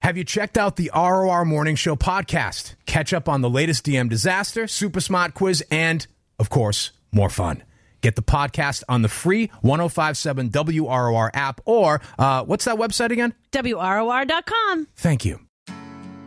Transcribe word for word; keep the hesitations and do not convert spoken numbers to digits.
Have you checked out the R O R Morning Show podcast? Catch up on the latest D M disaster, Super Smart Quiz, and, of course, more fun. Get the podcast on the free one oh five point seven W R O R app or, uh, what's that website again? W R O R dot com. Thank you.